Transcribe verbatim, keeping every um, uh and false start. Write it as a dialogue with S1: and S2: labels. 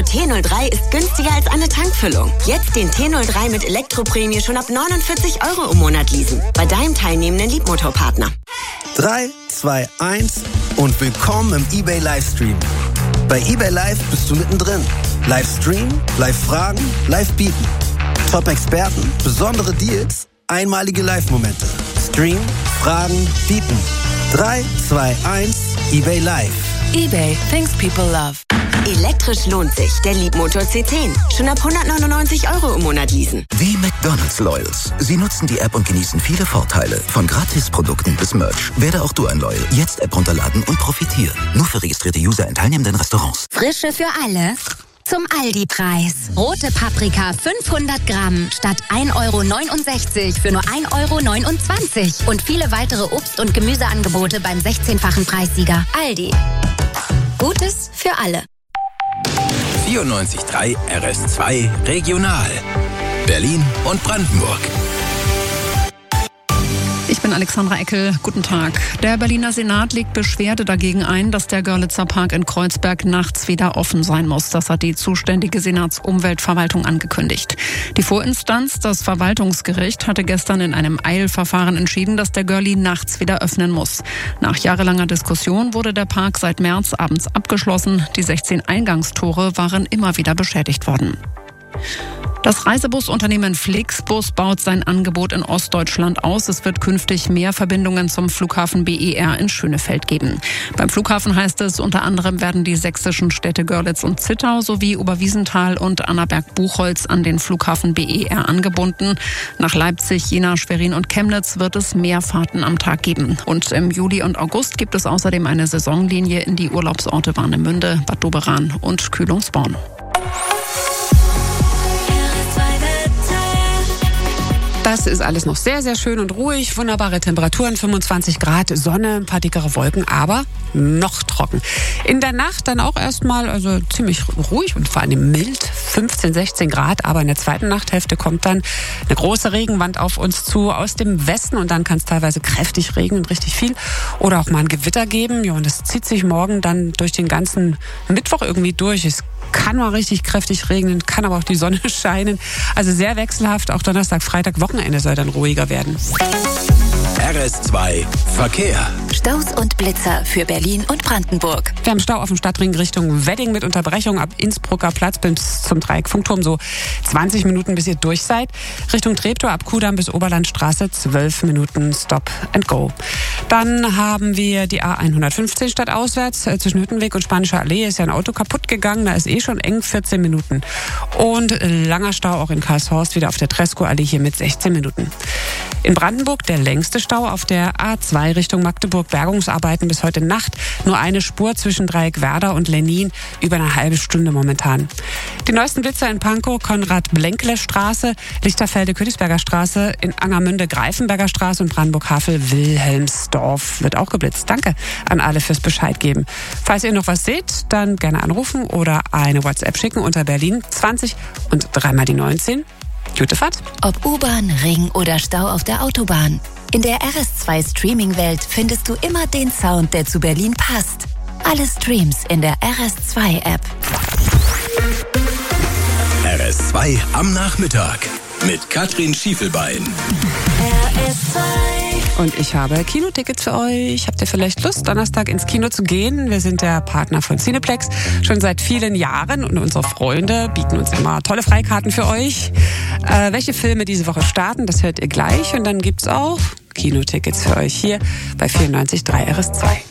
S1: T null drei ist günstiger als eine Tankfüllung. Jetzt den T null drei mit Elektroprämie schon ab neunundvierzig Euro im Monat leasen. Bei deinem teilnehmenden Liebmotorpartner.
S2: drei, zwei, eins und willkommen im eBay Livestream. Bei eBay Live bist du mittendrin. Live streamen, live fragen, live bieten. Top-Experten, besondere Deals, einmalige Live-Momente. Stream, fragen, bieten. drei, zwei, eins, eBay Live.
S3: eBay, things people love.
S1: Elektrisch lohnt sich. Der Liebmotor C zehn. Schon ab hundertneunundneunzig Euro im Monat leasen.
S4: Die McDonald's Loyals. Sie nutzen die App und genießen viele Vorteile. Von Gratisprodukten bis Merch. Werde auch du ein Loyal. Jetzt App runterladen und profitieren. Nur für registrierte User in teilnehmenden Restaurants.
S5: Frische für alle. Zum Aldi-Preis. Rote Paprika fünfhundert Gramm statt ein Euro neunundsechzig für nur ein Euro neunundzwanzig. Und viele weitere Obst- und Gemüseangebote beim sechzehnfachen Preissieger. Aldi. Gutes für alle.
S6: vierundneunzig Komma drei R S zwei Regional. Berlin und Brandenburg.
S7: Ich bin Alexandra Eckel. Guten Tag. Der Berliner Senat legt Beschwerde dagegen ein, dass der Görlitzer Park in Kreuzberg nachts wieder offen sein muss. Das hat die zuständige Senatsumweltverwaltung angekündigt. Die Vorinstanz, das Verwaltungsgericht, hatte gestern in einem Eilverfahren entschieden, dass der Görli nachts wieder öffnen muss. Nach jahrelanger Diskussion wurde der Park seit März abends abgeschlossen. Die sechzehn Eingangstore waren immer wieder beschädigt worden. Das Reisebusunternehmen Flixbus baut sein Angebot in Ostdeutschland aus. Es wird künftig mehr Verbindungen zum Flughafen B E R in Schönefeld geben. Beim Flughafen heißt es, unter anderem werden die sächsischen Städte Görlitz und Zittau sowie Oberwiesenthal und Annaberg-Buchholz an den Flughafen B E R angebunden. Nach Leipzig, Jena, Schwerin und Chemnitz wird es mehr Fahrten am Tag geben. Und im Juli und August gibt es außerdem eine Saisonlinie in die Urlaubsorte Warnemünde, Bad Doberan und Kühlungsborn.
S8: Das ist alles noch sehr, sehr schön und ruhig. Wunderbare Temperaturen, fünfundzwanzig Grad, Sonne, ein paar dickere Wolken, aber noch trocken. In der Nacht dann auch erstmal also ziemlich ruhig und vor allem mild, fünfzehn, sechzehn Grad. Aber in der zweiten Nachthälfte kommt dann eine große Regenwand auf uns zu aus dem Westen. Und dann kann es teilweise kräftig regnen, richtig viel. Oder auch mal ein Gewitter geben. Ja, und das zieht sich morgen dann durch den ganzen Mittwoch irgendwie durch. Es kann mal richtig kräftig regnen, kann aber auch die Sonne scheinen. Also sehr wechselhaft. Auch Donnerstag, Freitag, Wochenende soll dann ruhiger werden.
S6: R S zwei Verkehr.
S5: Staus und Blitzer für Berlin und Brandenburg.
S8: Wir haben Stau auf dem Stadtring Richtung Wedding mit Unterbrechung ab Innsbrucker Platz bis zum Dreieck Funkturm. So zwanzig Minuten, bis ihr durch seid. Richtung Treptow ab Kudamm bis Oberlandstraße zwölf Minuten Stop and Go. Dann haben wir die A hundertfünfzehn stadtauswärts. Zwischen Hüttenweg und Spanischer Allee ist ja ein Auto kaputt gegangen. Da ist eh schon eng, vierzehn Minuten. Und langer Stau auch in Karlshorst wieder auf der Tresco-Allee hier mit sechzehn Minuten. In Brandenburg der längste Stau auf der A zwei Richtung Magdeburg. Bergungsarbeiten bis heute Nacht. Nur eine Spur zwischen Dreieckwerder und Lenin. Über eine halbe Stunde momentan. Die neuesten Blitzer in Pankow, Konrad-Blenkle-Straße, Lichterfelde-Königsberger Straße, in Angermünde, Greifenberger Straße und Brandenburg-Havel, Wilhelmsdorf wird auch geblitzt. Danke an alle fürs Bescheid geben. Falls ihr noch was seht, dann gerne anrufen oder eine WhatsApp schicken unter Berlin zwanzig und dreimal die neunzehn. Gute Fahrt.
S5: Ob U-Bahn, Ring oder Stau auf der Autobahn. In der R S zwei Streaming-Welt findest du immer den Sound, der zu Berlin passt. Alle Streams in der R S zwei App.
S6: R S zwei am Nachmittag mit Katrin Schiefelbein.
S5: R S zwei.
S8: Und ich habe Kinotickets für euch. Habt ihr vielleicht Lust, Donnerstag ins Kino zu gehen? Wir sind der Partner von Cineplex schon seit vielen Jahren und unsere Freunde bieten uns immer tolle Freikarten für euch. Äh, welche Filme diese Woche starten, das hört ihr gleich. Und dann gibt's auch Kinotickets für euch hier bei vierundneunzig Komma drei R S zwei.